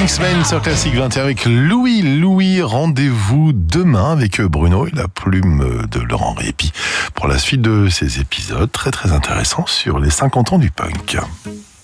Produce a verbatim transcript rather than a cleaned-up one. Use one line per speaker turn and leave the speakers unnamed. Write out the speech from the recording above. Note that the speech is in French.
Kingsman sur Classique vingt et un avec Louis. Louis, rendez-vous demain avec Bruno et la plume de Laurent Répy pour la suite de ces épisodes très très intéressants sur les cinquante ans du punk.